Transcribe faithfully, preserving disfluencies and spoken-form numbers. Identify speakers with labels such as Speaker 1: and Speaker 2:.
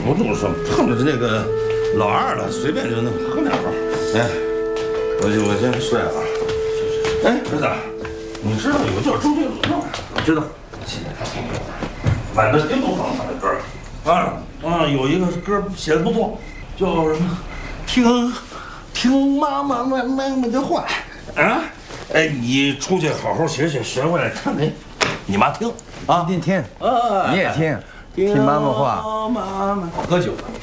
Speaker 1: 不住说碰着这个老二了，随便就能喝两口。哎，我就我先睡了。哎，儿子，你知道有个叫周杰伦的吗？知道。现在他挺火的，满大街都放他的歌。啊啊，有一个歌写的不错，叫什么？听听妈妈妈妈妈的话啊！哎，你出去好好学学，学回来唱给你妈听啊！
Speaker 2: 听听，
Speaker 1: 啊，
Speaker 2: 你也听，听妈妈话。
Speaker 1: 妈妈，
Speaker 3: 喝酒了。